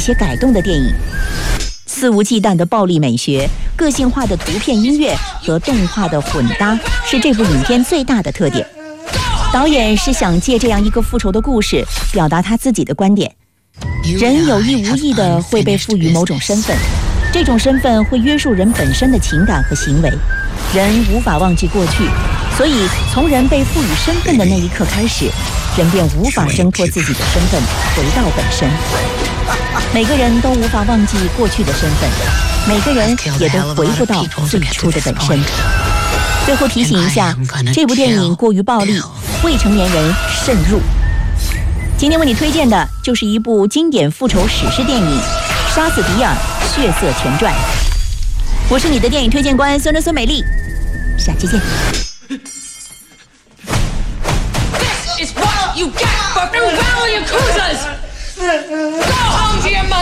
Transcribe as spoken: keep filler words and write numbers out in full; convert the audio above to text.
些改动的电影。肆无忌惮的暴力美学、个性化的图片、音乐和动画的混搭是这部影片最大的特点。导演是想借这样一个复仇的故事，表达他自己的观点：人有意无意地会被赋予某种身份，这种身份会约束人本身的情感和行为。人无法忘记过去，所以从人被赋予身份的那一刻开始，人便无法挣脱自己的身份，回到本身。每个人都无法忘记过去的身份，每个人也都回不到最初的本身。最后提醒一下，这部电影过于暴力，未成年人慎入。今天为你推荐的就是一部经典复仇史诗电影《杀死比尔：血色前传》。我是你的电影推荐官孙仁孙美丽，下期见。 This is what you get for farewell, Yakuzas! Go home to your mother!